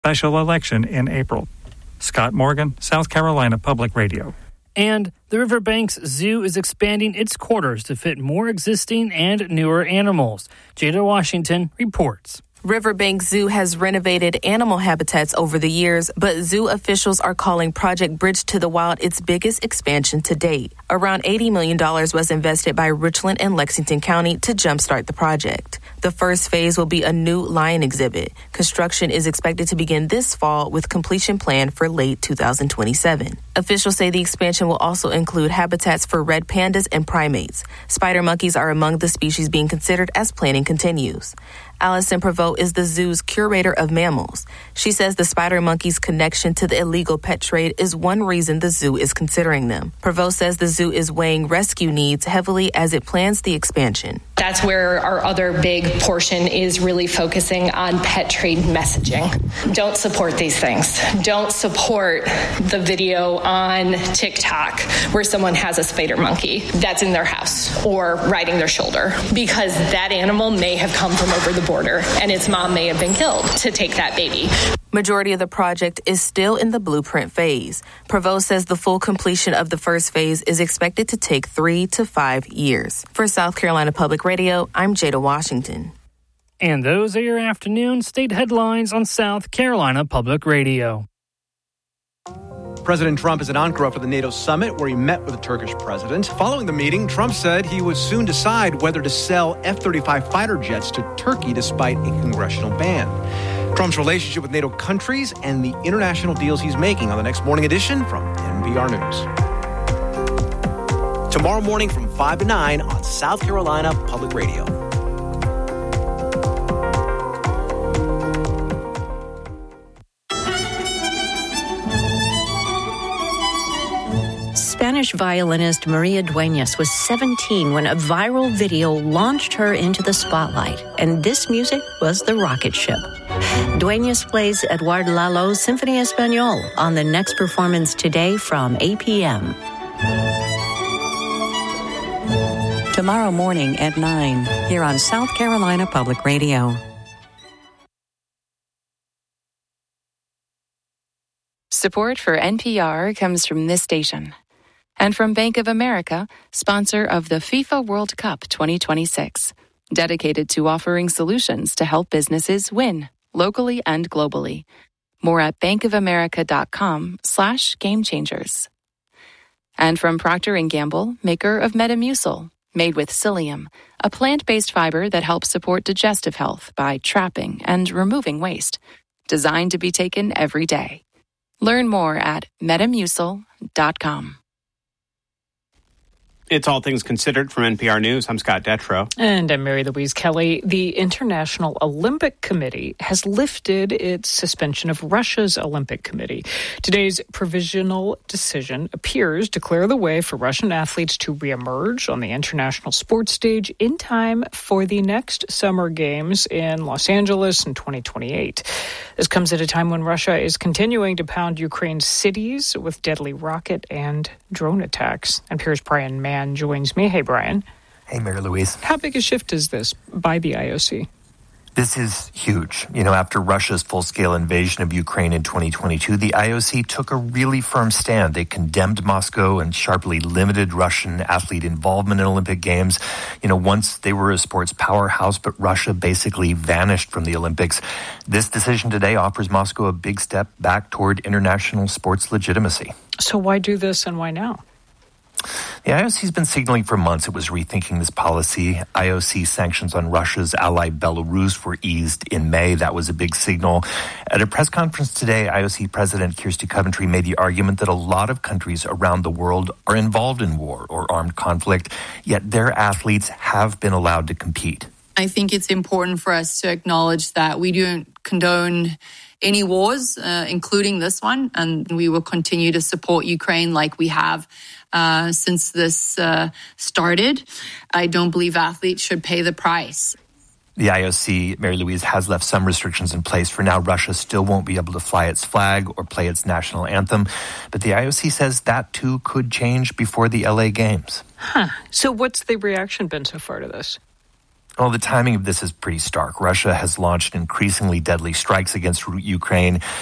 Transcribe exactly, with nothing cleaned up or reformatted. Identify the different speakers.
Speaker 1: Special election in April. Scott Morgan, South Carolina Public Radio.
Speaker 2: And the Riverbanks Zoo is expanding its quarters to fit more existing and newer animals. Jada Washington reports.
Speaker 3: Riverbank Zoo has renovated animal habitats over the years, but zoo officials are calling Project Bridge to the Wild its biggest expansion to date. Around eighty million dollars was invested by Richland and Lexington County to jumpstart the project. The first phase will be a new lion exhibit. Construction is expected to begin this fall with completion planned for late two thousand twenty-seven. Officials say the expansion will also include habitats for red pandas and primates. Spider monkeys are among the species being considered as planning continues. Allison Prevost is the zoo's curator of mammals. She says the spider monkey's connection to the illegal pet trade is one reason the zoo is considering them. Prevost says the zoo is weighing rescue needs heavily as it plans the expansion.
Speaker 4: That's where our other big portion is really focusing on pet trade messaging. Don't support these things. Don't support the video on TikTok where someone has a spider monkey that's in their house or riding their shoulder, because that animal may have come from over the border and its mom may have been killed to take that baby.
Speaker 3: Majority of the project is still in the blueprint phase. Prevost says the full completion of the first phase is expected to take three to five years. For South Carolina Public Radio, I'm Jada Washington.
Speaker 2: And those are your afternoon state headlines on South Carolina Public Radio.
Speaker 5: President Trump is in Ankara for the NATO summit, where he met with the Turkish president. Following the meeting, Trump said he would soon decide whether to sell F thirty-five fighter jets to Turkey despite a congressional ban. Trump's relationship with NATO countries and the international deals he's making on the next Morning Edition from N P R News. Tomorrow morning from five to nine on South Carolina Public Radio.
Speaker 6: Spanish violinist Maria Dueñas was seventeen when a viral video launched her into the spotlight, and this music was the rocket ship. Dueñas plays Eduard Lalo's Symphony Español on the next performance today from eight p.m.
Speaker 7: Tomorrow morning at nine, here on South Carolina Public Radio.
Speaker 8: Support for N P R comes from this station. And from Bank of America, sponsor of the FIFA World Cup twenty twenty-six, dedicated to offering solutions to help businesses win, locally and globally. More at bankofamerica.com slash game changers. And from Procter and Gamble, maker of Metamucil, made with psyllium, a plant-based fiber that helps support digestive health by trapping and removing waste, designed to be taken every day. Learn more at metamucil dot com.
Speaker 9: It's All Things Considered from N P R News. I'm Scott Detrow.
Speaker 10: And I'm Mary Louise Kelly. The International Olympic Committee has lifted its suspension of Russia's Olympic Committee. Today's provisional decision appears to clear the way for Russian athletes to reemerge on the international sports stage in time for the next Summer Games in Los Angeles in twenty twenty-eight. This comes at a time when Russia is continuing to pound Ukraine's cities with deadly rocket and drone attacks. N P R's Brian Mann joins me. Hey, Brian.
Speaker 11: Hey, Mary Louise.
Speaker 10: How big a shift is this by the I O C?
Speaker 11: This is huge. You know, after Russia's full-scale invasion of Ukraine in twenty twenty-two, the I O C took a really firm stand. They condemned Moscow and sharply limited Russian athlete involvement in Olympic Games. You know, once they were a sports powerhouse, but Russia basically vanished from the Olympics. This decision today offers Moscow a big step back toward international sports legitimacy.
Speaker 10: So why do this and why now?
Speaker 11: The I O C has been signaling for months it was rethinking this policy. I O C sanctions on Russia's ally Belarus were eased in May. That was a big signal. At a press conference today, I O C President Kirsty Coventry made the argument that a lot of countries around the world are involved in war or armed conflict, yet their athletes have been allowed to compete.
Speaker 12: I think it's important for us to acknowledge that we don't condone any wars, uh, including this one, and we will continue to support Ukraine like we have uh, since this uh, started. I don't believe athletes should pay the price.
Speaker 11: The I O C, Mary Louise, has left some restrictions in place. For now, Russia still won't be able to fly its flag or play its national anthem. But the I O C says that, too, could change before the L A Games.
Speaker 10: Huh. So what's the reaction been so far to this?
Speaker 11: Well, the timing of this is pretty stark. Russia has launched increasingly deadly strikes against Ukraine.